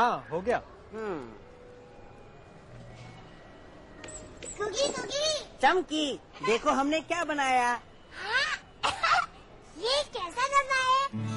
हाँ हो गया। कुकी कुकी चमकी, देखो हमने क्या बनाया।